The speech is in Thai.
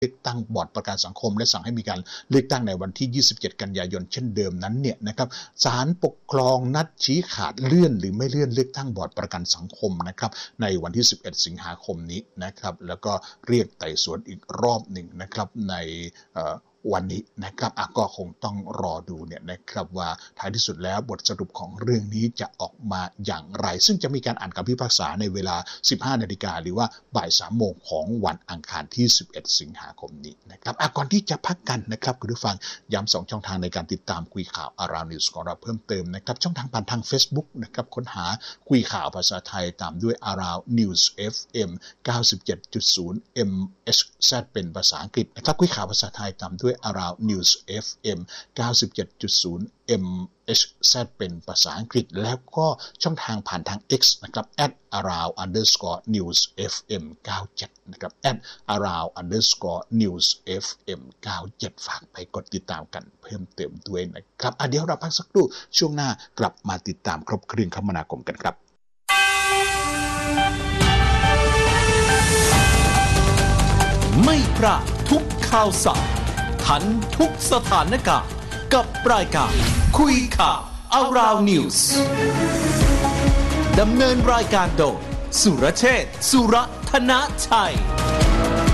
เลือกตั้งบอร์ดประกันสังคมและสั่งให้มีการเลือกตั้งในวันที่27กันยายนเช่นเดิมนั้นเนี่ยนะครับศาลปกครองนัดชี้ขาดเลื่อนหรือไม่เลื่อนเลือกตั้งบอร์ดประกันสังคมนะครับในวันที่11สิงหาคมนี้นะครับแล้วก็เรียกไต่สวนอีกรอบหนึ่งนะครับในวันนี้นะครับก็คงต้องรอดูเนี่ยนะครับว่าท้ายที่สุดแล้วบทสรุปของเรื่องนี้จะออกมาอย่างไรซึ่งจะมีการอ่านคำพิพากษาในเวลา 15 นาฬิกาหรือว่าบ่าย 3 โมงของวันอังคารที่11สิงหาคมนี้นะครับก่อนที่จะพักกันนะครับคุณผู้ฟังย้ำ2ช่องทางในการติดตามคุยข่าว Around News ของเราเพิ่มเติมนะครับช่องทางผ่านทาง Facebook นะครับค้นหาคุยข่าวภาษาไทยตามด้วย Around News FM 97.0 MHz เป็นภาษาอังกฤษนะครับคุยข่าวภาษาไทยตามด้วยAround News FM 97.0 MHz เป็นภาษาอังกฤษแล้วก็ช่องทางผ่านทาง X นะครับ @around_news FM 97นะครับ @around_news FM 97ฝากไปกดติดตามกันเพิ่มเติมด้วยนะครับเดี๋ยวเราพักสักครู่ช่วงหน้ากลับมาติดตามครบเครื่องคมนาคมกันครับไม่พลาดทุกข่าวสารทันทุกสถานการณ์กับรายการคุยข่าว Around News ดำเนินรายการโดยสุรเชษฐ์ สุรธนชัย